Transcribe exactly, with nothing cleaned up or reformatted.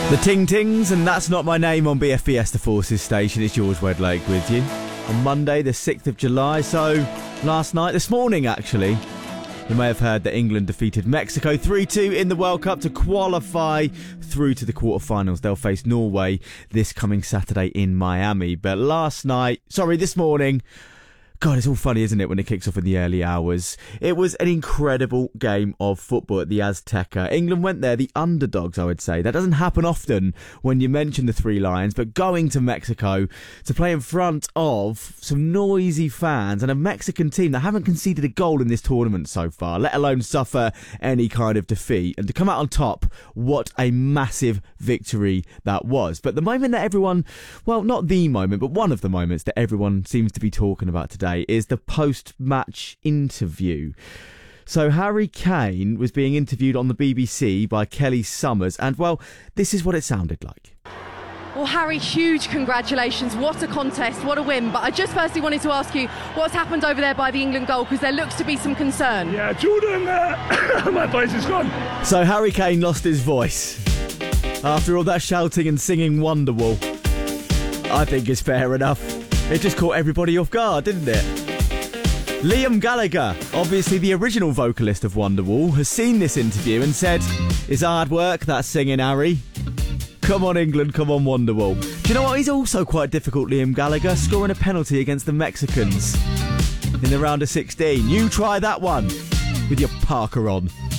The Ting Tings, and That's Not My Name on B F Fiesta Forces station. It's George Wedlake with you on Monday the sixth of July. So last night, this morning actually, you may have heard that England defeated Mexico three two in the World Cup to qualify through to the quarterfinals. They'll face Norway this coming Saturday in Miami. But last night, sorry, this morning, God, it's all funny, isn't it, when it kicks off in the early hours. It was an incredible game of football at the Azteca. England went there, the underdogs, I would say. That doesn't happen often when you mention the Three Lions, but going to Mexico to play in front of some noisy fans and a Mexican team that haven't conceded a goal in this tournament so far, let alone suffer any kind of defeat. And to come out on top, what a massive victory that was. But the moment that everyone, well, not the moment, but one of the moments that everyone seems to be talking about today is the post-match interview. So Harry Kane was being interviewed on the B B C by Kelly Summers, and well, this is what it sounded like. Well, Harry, huge congratulations. What a contest, what a win. But I just firstly wanted to ask you what's happened over there by the England goal, because there looks to be some concern. Yeah, Jordan, uh, my voice is gone. So Harry Kane lost his voice after all that shouting and singing Wonderwall. I think it's fair enough. It just caught everybody off guard, didn't it? Liam Gallagher, obviously the original vocalist of Wonderwall, has seen this interview and said, "It's hard work, that singing, Harry. Come on, England, come on, Wonderwall." Do you know what? He's also quite difficult, Liam Gallagher, scoring a penalty against the Mexicans in the round of sixteen. You try that one with your Parker on.